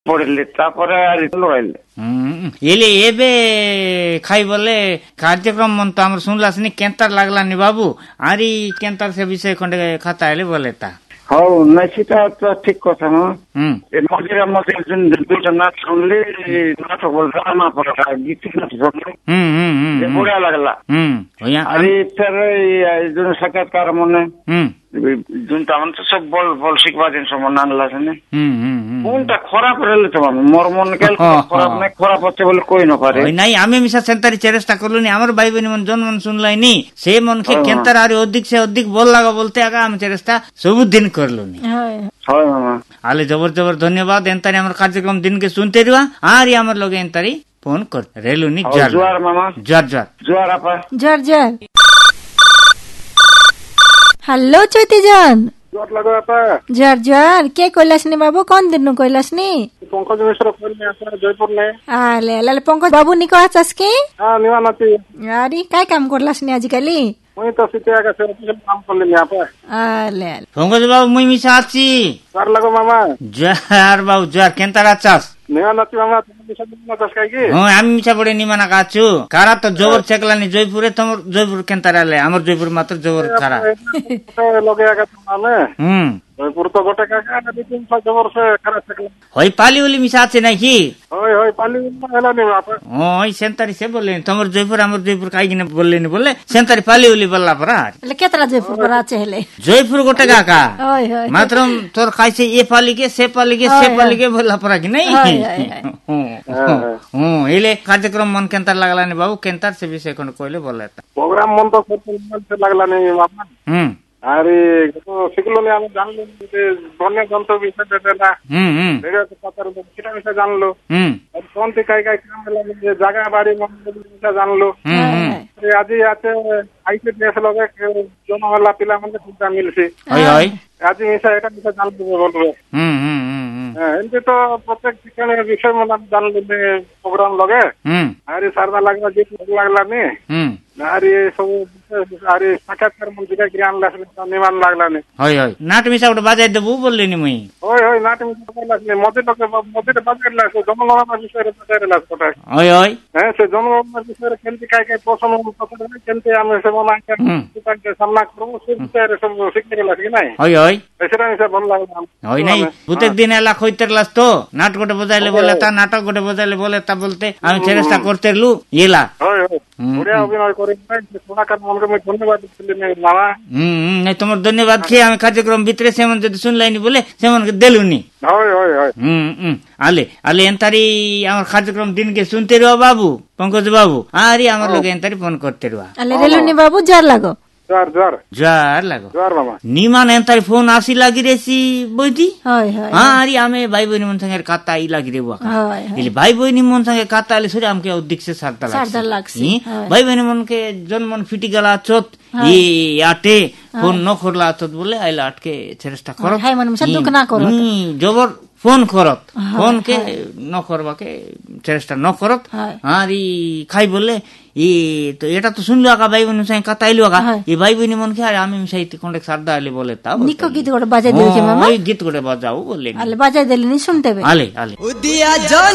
ପଢିଲି ତାପରେ ରହିଲି ଏଲେ ଏବେ ଖାଇ ବୋଲେ କାର୍ଯ୍ୟକ୍ରମ ମନ ତ ଆମର ଶୁଣିଲାସିନି କେନ୍ତାର ଲାଗଲାନି ବାବୁ ଆରି କେନ୍ତାର ସେ ବିଷୟ ଖଣ୍ଡେ ଖାତା ହେଲେ ବୋଲେ ତା ହଉ ନାଇଁ ସେଟା ତ ଠିକ କଥା ମଝିରେ ମଝିରେ ଦୁଇଟା ନାଚ ଶୁଣିଲି ନାଚ ଡ୍ରାମା ପଡା ଗୀତ ନାଚ ଶୁଣିଲି ବଢିଆ ଲାଗଲା ଆରି ଫେର ଯୋଉ ସାକ୍ଷାତକାର ମନେ ଯୋଉଟା ମାନେ ତ ସବୁ ଭଲ ଶିଖବା ଜିନିଷ ମନେ ଆଣିଲା ସେନେ কোনটা ଖରାପ ହେଲେ ତ ମୋର ମନ ଖରାପ ନାଇଁ ଖରାପ ଅଛି ବୋଲି କହି ନ ପାରେ ନାଇଁ ଆମେ ମିଶା ସେନ୍ତାରି ଚେଷ୍ଟା କରଲୁନି ଆମର ଭାଇ ବନି ମନ ଜନ ମନ ଶୁଣଲାଇନି ସେ ମନକେ କେନ୍ତାର ଆରି ଅଧିକ ସେ ଅଧିକ ଭଲ ଲାଗ বলতে আগা আমি চেষ্টা সবুদিন করলুনি হয় মামা আলে জবর জবর ধন্যবাদ এন্তারি আমার কার্যক্রম দিনকে শুনতে রিবা আরি আমার লগে এন্তারি ফোন কর রেলুনি জোয়ার মামা জোয়ার জোয়ার জোয়ার আপা জোয়ার জোয়ার হ্যালো চৈতিজন জোয়ার লাগো আপা জোয়ার জোয়ার কে কইলাসনি বাবু কোন দিন কইলাসনি পঙ্কজ মিশ্র কইলে আপা জয়পুর নে আলে আলে পঙ্কজ বাবু নিকো আছাস কি হ্যাঁ নিমানাতি আরে কাই কাম করলাসনি আজিকালি মুই তো সিতে আগে সে কাম করলি আপা আলে আলে পঙ্কজ বাবু মুই মিশা আছি জোয়ার লাগো মামা জোয়ার বাবু জোয়ার কেন্তার আছাস নিমানাতি মামা তুমি মিশা দিনা দশ কাই কি হ্যাঁ আমি মিশা পড়ে নিমানা কাছু কারা তো জবর চেকলানি জয়পুরে তোমার জয়পুর কেন্তার আলে আমার জয়পুর মাত্র জবর খারা লগে আগে মানে জয়পুর তো গোটে কাকা দুই তিন জবর সে খারা চেকলা হই পালি ওলি মিশা আছে নাকি হয় হয় পালি হেলানি আপা ওই সেন্তারি সে বললেন তোমার জয়পুর আমার জয়পুর কাইগিনে বললেনি বলে সেন্তারি পালি ওলি বললা পরা એટલે કેતરા જયપુર પર আছে হেলে জয়পুর গোটে কাকা হয় হয় মাত্র তোর খাইছে এ পালিকে সে পালিকে বললা পরা কি নাই এলে কার্যক্রম মন কেন্তার লাগলানি বাবু কেন্তার সে বিষয় কোন কইলে বলে প্রোগ্রাম মন তো করতে লাগলানি বাবা আরে তো শিখলো আমি জানলো যে বন্য জন্তু বিষয়টা না রেডিও কথার সেটা বিষয় জানলো আর কোন থেকে কাই কাম হলো যে জায়গা বাড়ি বিষয় জানলো আজি আছে আইসে দেশ লগে জনমেলা পিলা মানে চিন্তা মিলছে আজি বিষয় এটা বিষয় জানতে বলবো এমনি তো প্রত্যেক শিক্ষণের বিষয় মনে জানলো প্রোগ্রাম লগে আরে সারদা লাগলা যে লাগলানি আরে সব আরে সাক্ষাৎকার মন্ত্রীকে জ্ঞান লাগলে নিমান লাগলানি হয় হয় নাট মিশা ওটা বাজাই দেবো বললেনি মুই হয় হয় নাট মিশা লাগলে মধ্যে বাজাই লাগছে জনগণনার বিষয়ে বাজাই লাগছে হয় হয় হ্যাঁ সে জনগণনার বিষয়ে কেমতি কাই কাই প্রশ্ন কেমতি আমি সে মনে সামনা করবো সে বিষয়ে সব শিখতে লাগছে নাই হয় হয় সেটা মিশা ভালো লাগলো হয় নাই প্রত্যেক দিন এলা কইতে লাগস তো নাট গোটে বজাইলে বলে তা নাটক গোটে বজাইলে বলে তা বলতে আমি চেষ্টা করতে লু এলা হয় হয় বড়িয়া অভিনয় করে শোনাকার মনকে আমি ধন্যবাদ দিলি মামা নাই তোমার ধন্যবাদ খেয়ে আমি কার্যক্রম ভিতরে সেমন যদি শুনলাইনি বলে সেমনকে দেলুনি হয় হয় হয় আলে আলে এন্তারি আমার কার্যক্রম দিনকে শুনতে রো বাবু পঙ্কজ বাবু আরে আমার লোক এন্তারি ফোন করতে রো আলে রেলুনি বাবু জার লাগো जार लागो निमान एंतारी फोन आसी लागी रेसी बोइती आरी आमे भाई बहिनी मन संगे काता ई लागी रे बुआ इले भाई बहिनी मन संगे काता ले सरे हमके उद्दिक से सारता लागसी भाई बहिनी मन के जन मन फिटी गला चोत ई आटे फोन न खोरला चोत बोले आइला अटके चेष्टा करो हाय मन से दुख ना करो जबर फोन करत फोन के न करबा के चेष्टा न करत आरी खाई बोले ई तो एटा तो सुनलो आका भाई बहिनी संगे काता आइलो आका ई भाई बहिनी मन के आमी मिसाइती कोंडे सारदा आले बोले ता निको गीत गोटे बजाई देल के मामा ओई गीत गोटे बजाऊ बोले आले बजाई देली नि सुनते बे आले आले